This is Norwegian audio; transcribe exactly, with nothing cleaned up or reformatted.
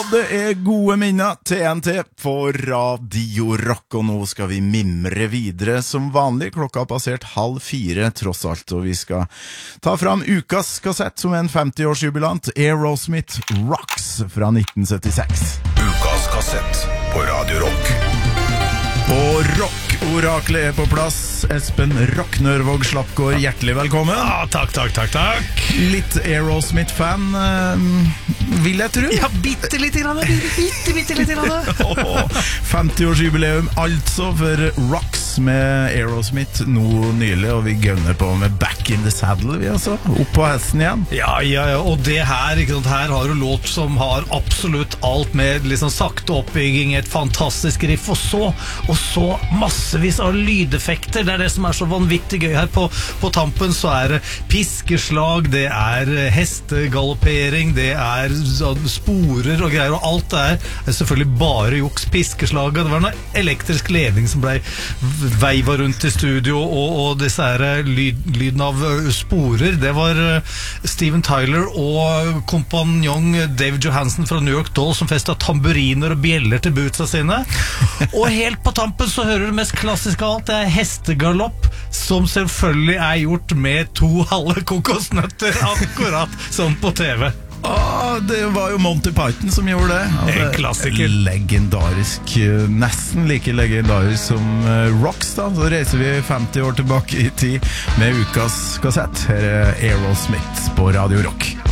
det er gode minner T N T på Radio Rock, og nå skal vi mimre videre som vanlig. Klokka har passert halv fire tross alt, og vi skal ta fram ukas kassett som en femti-årsjubilant, Aerosmith Rocks fra nitten syttiseks. Ukas kassett på Radio Rock. Og rock-oraklet er på plass. Espen Rocknørvåg Slappgård, hjertelig velkommen. Ja, takk, takk, takk, takk. Litt Aerosmith-fan, uh, vil jeg tro. Ja, bitte litt grann, bitte, bitte litt grann. femti-årsjubileum altså for Rocks med Aerosmith nå nylig, og vi gønner på med Back in the Saddle, vi altså. Opp på hesten igjen. Ja, ja, ja, og det her, ikke sant, her har du låt som har absolutt alt med liksom sakte oppbygging, et fantastisk riff, og så, og så massevis av lydeffekter. Det er det som er så vanvittig gøy her. På, på tampen så er det piskeslag, det er hestegaloppering, det er sporer og greier, og alt det er, er selvfølgelig bare juks. Piskeslaget, det var en elektrisk ledning som ble veiva rundt i studio, og, og disse her lyd, lyden av sporer, det var Steven Tyler og kompanjong David Johansen fra New York Dolls som festet tamburiner og bjeller til bootsa sine. Og helt på tampen så hører du mest klassisk av alt, det er hestegalopp, som selvfølgelig er gjort med to halve kokosnøtter, akkurat som på T V. Ah, det var jo Monty Python som gjorde det. Altså, en klassiker. Legendarisk, nesten like legendarisk som uh, Rocks da. Så reiser vi femti år tilbake i tid med ukas kassett. Her er Aerosmith på Radio Rock.